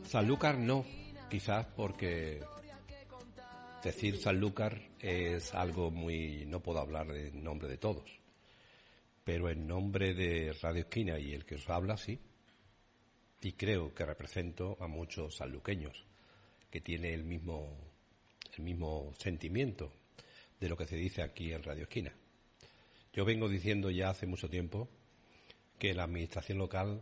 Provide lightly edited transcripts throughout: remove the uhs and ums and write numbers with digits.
Sanlúcar no, quizás porque decir Sanlúcar es algo muy... no puedo hablar en nombre de todos, pero en nombre de Radio Esquina y el que os habla, sí. Y creo que represento a muchos sanluqueños que tienen el mismo sentimiento de lo que se dice aquí en Radio Esquina. Yo vengo diciendo ya hace mucho tiempo que la administración local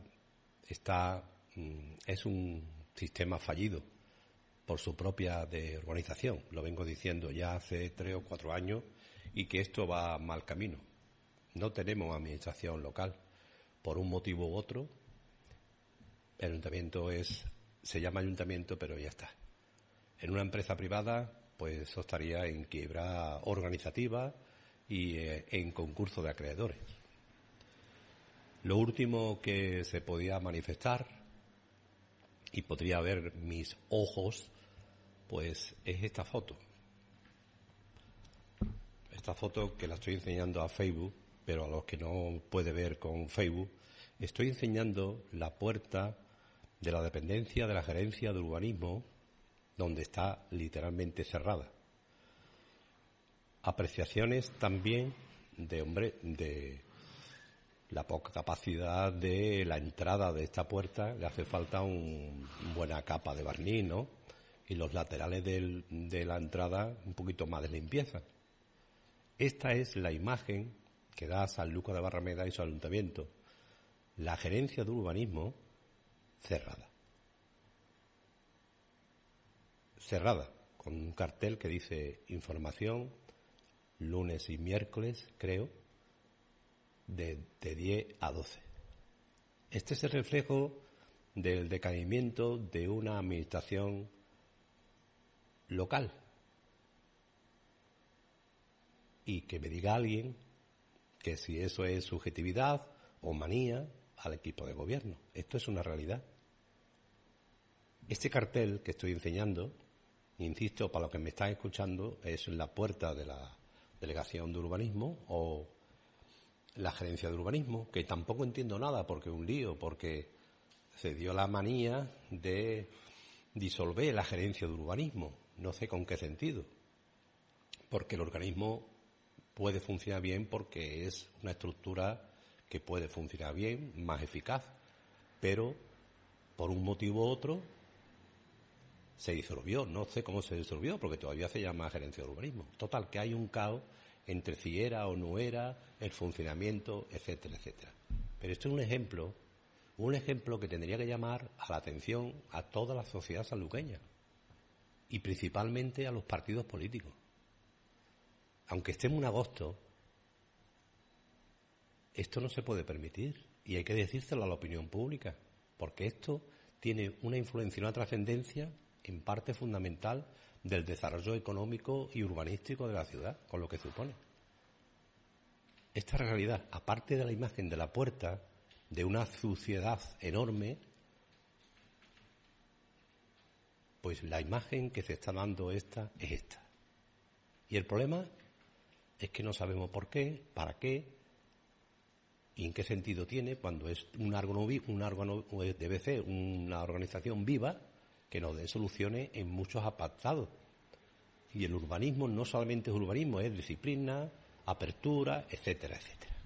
es un sistema fallido por su propia organización. Lo vengo diciendo ya hace 3 o 4 años y que esto va a mal camino. No tenemos administración local por un motivo u otro. El ayuntamiento se llama ayuntamiento, pero ya está. En una empresa privada, pues eso estaría en quiebra organizativa y en concurso de acreedores. Lo último que se podía manifestar y podría ver mis ojos, pues es esta foto. Esta foto que la estoy enseñando a Facebook, pero a los que no puede ver con Facebook, estoy enseñando la puerta de la dependencia de la Gerencia de Urbanismo, donde está literalmente cerrada. Apreciaciones también de la poca capacidad de la entrada de esta puerta. Le hace falta una buena capa de barniz, ¿no? Y los laterales de la entrada un poquito más de limpieza. Esta es la imagen que da Sanlúcar de Barrameda y su ayuntamiento. La Gerencia de Urbanismo cerrada, con un cartel que dice información lunes y miércoles, creo, de 10 a 12. Este es el reflejo del decaimiento de una administración local. Y que me diga alguien que si eso es subjetividad o manía al equipo de gobierno. Esto es una realidad. Este cartel que estoy enseñando, insisto, para los que me están escuchando, es la puerta de la Delegación de Urbanismo o la Gerencia de Urbanismo, que tampoco entiendo nada porque es un lío, porque se dio la manía de disolver la Gerencia de Urbanismo. No sé con qué sentido. Porque el organismo puede funcionar bien porque es una estructura que puede funcionar bien, más eficaz, pero por un motivo u otro se disolvió. No sé cómo se disolvió porque todavía se llama Gerencia de Urbanismo. Total, que hay un caos entre si era o no era, el funcionamiento, etcétera, etcétera. Pero esto es un ejemplo que tendría que llamar a la atención a toda la sociedad sanluqueña y principalmente a los partidos políticos. Aunque estemos en agosto, esto no se puede permitir y hay que decírselo a la opinión pública, porque esto tiene una influencia y una trascendencia en parte fundamental del desarrollo económico y urbanístico de la ciudad, con lo que supone. Esta realidad, aparte de la imagen de la puerta, de una suciedad enorme, pues la imagen que se está dando es esta. Y el problema es que no sabemos por qué, para qué y en qué sentido tiene cuando es un órgano debe ser una organización viva que nos dé soluciones en muchos apartados. Y el urbanismo no solamente es urbanismo, es disciplina, apertura, etcétera, etcétera.